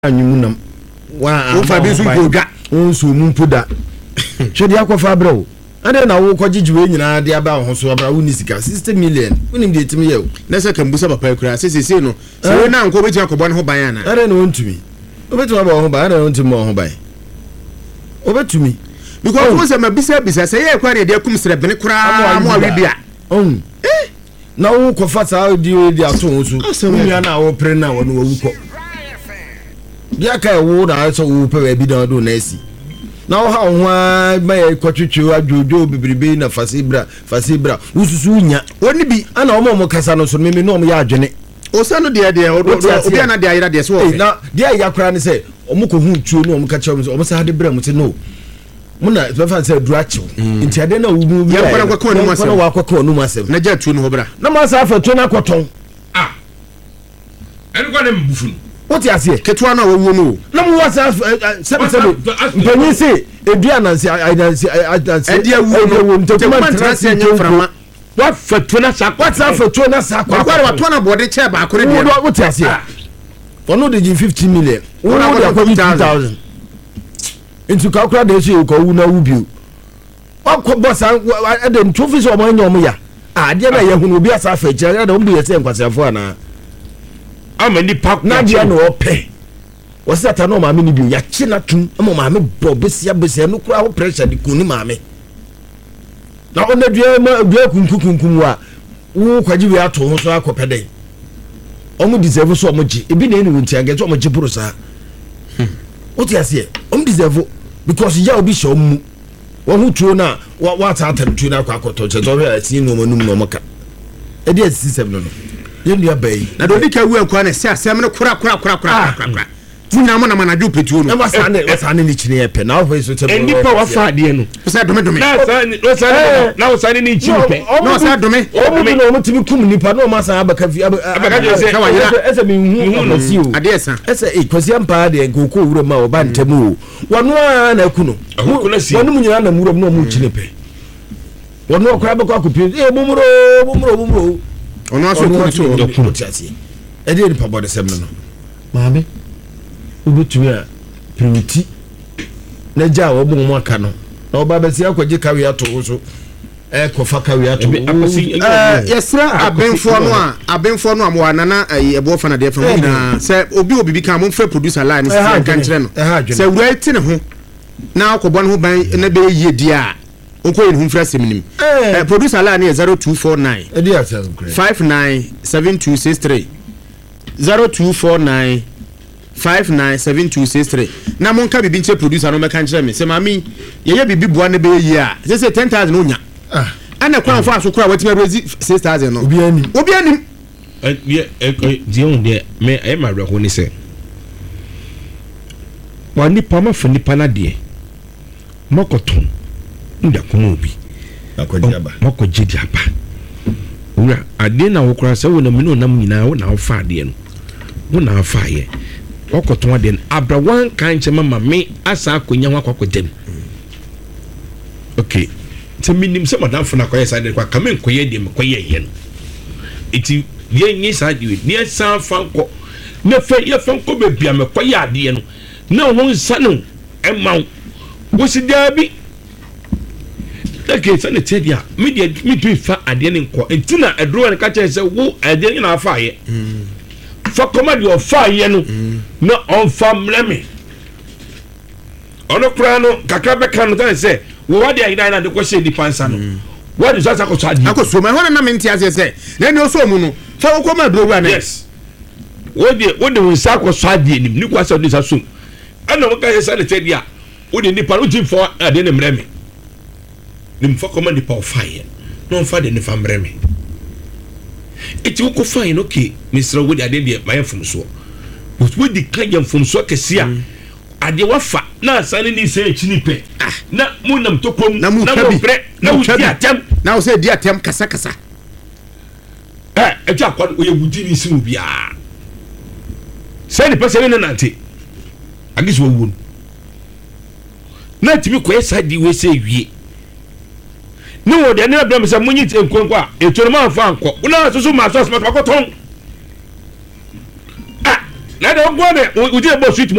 Anyumunam wa fa bi so godwa onso mumpoda hwede akwafa brɛ ade na wo kɔgyegiwe nyina de aba ho so abra wo ni sika 60 million wonim de timi yew na se kan busa papa kura sesese no se we na nko beti akɔbɔ ne ho ban ana ade na wontumi obetumi aba ho ban ade na wontumi ho ban obetumi because wo se ma bisa se ye kwa de akum srebene kura mo awibia na wo kɔfa saa di ato ho so nua na wo pre na wo no wo kɔ dia kai wo na so wo pe bi dan do na asi na wo ha ho ma ye kwatwetwe adwodo bibribe na fasibra ususu nya woni bi ana omo kasa no so me no omo ya adwene o sa no de obi ana de ayira de so na de ya kra ne se omo ko hu tuo no omo ka che omo sa de bra mo te no muna be fa se dura chiw nti ade na wo mu ya kwa kwa no masem wa kwa no masem na ja tuo no ho bra na ma sa fa tuo na kwaton ene kwa ne mbufu what you say ketua na wo no na mo wasa 77 mpanyi se edua na se edia wo no te man trase nya frama wa fatu na sa what sa fatu na sa kwa wa to na bode che ba akore de what you say ono de 15 million wo na de 20,000 into calculate de se ko wu na wu bio akọ boss ade trophy so mo anya mo ya ade na ye hunu obi asa fa kire na mbu ye se nkwasafo ana amani pak na dia no ope wasata no maame ni bio ya chi na tum mo maame bo besia no kura ho pressure di kuni maame na ona dua kunkunkum wa wo kwaji wi ato ho so akopede omo deserve so omo gi ebi na eni wonti anga so omo gi buru sa what you say omo deserve because ya obi show mu wo hu tuo na wa ta tuo na kwakoto che so ya si no manum no moka e dey system no yenua bai na do dika wu akwa na se asem ne kura tinya mo na manaju petuo no wasane ni chine epe na ho so tebe endi pa wafa ade no se dome na wasane ni chipe na wasa dome no mutimi kum nipa no ma san abaka se ese mi hu no si o ade esa ese kwasi ampa ade nkoko wura ma oba ntemu o wano na kuno wano munyina na murom no mu chine pe wano akwa abaka akopi bumuro ono aso kuno tiasi ede ni pa body sem no maame ubutumi a priority na ja wo bo mo aka no na oba besi akwaje kawe ato so kofa kawe ato yesra abenfo no amwa nana ebo fa na de fa na se obi bi kan mo fa producer line se kan kire no se wura ti ne ho na akobɔ ne ho ban na be yie dia onko yin hu fra seminim producer line 0249 597263 0249 597263 na monka bibi nche producer no meka nche me se mami ye bibi bua ne be yi a se 10,000 onya ana kwa mfa so kura watima rezi 6,000 no obi anim dion de me e ma reko ni se wani pa ma fani pa na de mokoton nda kono obi akɔgye aba wura ade na wo kura se wo na me no nam nyina wo na wo fa ade no wo na afa ye okoton ade abra wan kan chema mame asa akonya ho akɔkɔdem okay se minim se madam funa koye sa de kwa kamen koye de me koye ye no eti ye nyi sa de ne san fanko ne fe ye fanko be bia me koye ade no na ho nsa no ema wo si dabi okay so ne tedia media me do fa ade ne nko entina edro ne ka che se wo ade ne na afa ye fa komadi o fa ye no na on fa mleme ono kra no kakra be kan no say wo wade ayina na de ko she di pansa no what is that akoso me ho na me ntia se na ni oso mu no fa wo komadi o wa na yes wo de wo sa ko so ade nim ni kwa sa de sa sum ana mo ka se na tedia wo de ni pa no jim for ade ne mleme nim fa komadi pa o fa ye no fa de ni fa mleme eti wo ko fine okay misra wo de ade de maye fumso wo di kan fumso kesia ade wa fa na sane ni se chini pe na mu nam tokom na mu pre na wo di atem na wo se di atem kasa eja kwa wo ye wudi ni simu bia se ni pese ni nante agiso wo na timi ko esa di we se wie ni wo de na bram se munyi enkonko a etoro ma fa anko una so ma so ma ko ton na de go de uje bo sweet